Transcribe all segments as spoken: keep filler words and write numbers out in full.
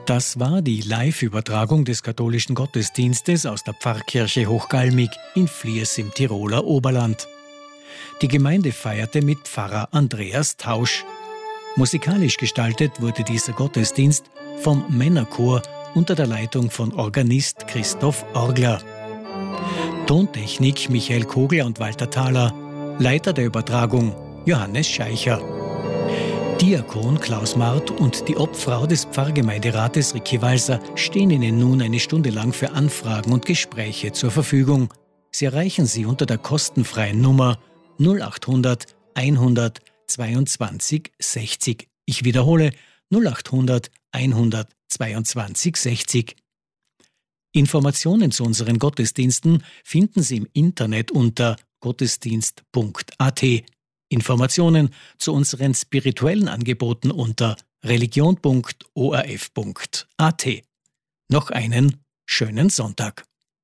Das war die Live-Übertragung des katholischen Gottesdienstes aus der Pfarrkirche Hochgalmig in Fliers im Tiroler Oberland. Die Gemeinde feierte mit Pfarrer Andreas Tausch. Musikalisch gestaltet wurde dieser Gottesdienst vom Männerchor unter der Leitung von Organist Christoph Orgler. Tontechnik Michael Kogler und Walter Thaler, Leiter der Übertragung Johannes Scheicher. Diakon Klaus Mart und die Obfrau des Pfarrgemeinderates Ricky Walser stehen Ihnen nun eine Stunde lang für Anfragen und Gespräche zur Verfügung. Sie erreichen sie unter der kostenfreien Nummer null achthundert einhundert zweiundzwanzig sechzig. Ich wiederhole null achthundert einhundert zweiundzwanzig sechzig. Informationen zu unseren Gottesdiensten finden Sie im Internet unter gottesdienst punkt a t. Informationen zu unseren spirituellen Angeboten unter religion punkt o r f punkt a t. Noch einen schönen Sonntag.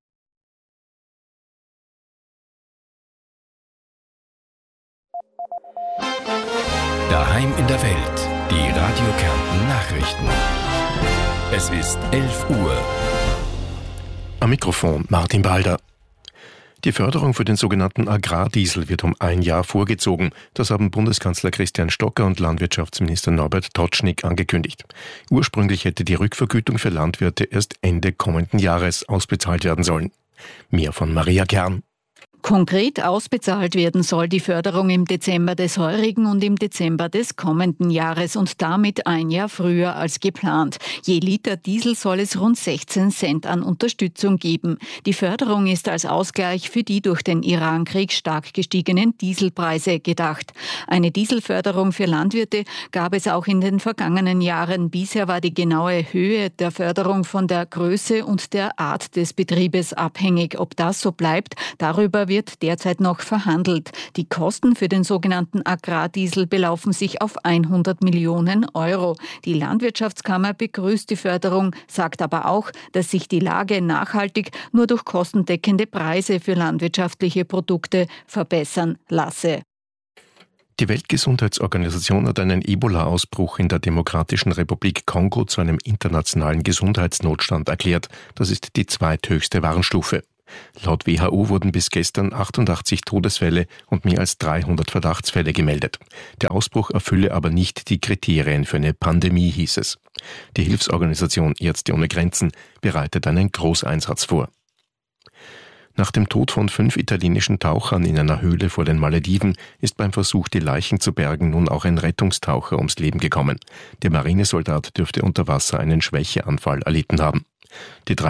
Daheim in der Welt, die Radio Kärnten Nachrichten. Es ist elf Uhr. Am Mikrofon Martin Balder. Die Förderung für den sogenannten Agrardiesel wird um ein Jahr vorgezogen. Das haben Bundeskanzler Christian Stocker und Landwirtschaftsminister Norbert Totschnig angekündigt. Ursprünglich hätte die Rückvergütung für Landwirte erst Ende kommenden Jahres ausbezahlt werden sollen. Mehr von Maria Kern. Konkret ausbezahlt werden soll die Förderung im Dezember des heurigen und im Dezember des kommenden Jahres und damit ein Jahr früher als geplant. Je Liter Diesel soll es rund sechzehn Cent an Unterstützung geben. Die Förderung ist als Ausgleich für die durch den Irankrieg stark gestiegenen Dieselpreise gedacht. Eine Dieselförderung für Landwirte gab es auch in den vergangenen Jahren. Bisher war die genaue Höhe der Förderung von der Größe und der Art des Betriebes abhängig. Ob das so bleibt, darüber wird derzeit noch verhandelt. Die Kosten für den sogenannten Agrardiesel belaufen sich auf hundert Millionen Euro. Die Landwirtschaftskammer begrüßt die Förderung, sagt aber auch, dass sich die Lage nachhaltig nur durch kostendeckende Preise für landwirtschaftliche Produkte verbessern lasse. Die Weltgesundheitsorganisation hat einen Ebola-Ausbruch in der Demokratischen Republik Kongo zu einem internationalen Gesundheitsnotstand erklärt. Das ist die zweithöchste Warnstufe. Laut W H O wurden bis gestern achtundachtzig Todesfälle und mehr als dreihundert Verdachtsfälle gemeldet. Der Ausbruch erfülle aber nicht die Kriterien für eine Pandemie, hieß es. Die Hilfsorganisation Ärzte ohne Grenzen bereitet einen Großeinsatz vor. Nach dem Tod von fünf italienischen Tauchern in einer Höhle vor den Malediven ist beim Versuch, die Leichen zu bergen, nun auch ein Rettungstaucher ums Leben gekommen. Der Marinesoldat dürfte unter Wasser einen Schwächeanfall erlitten haben. Die drei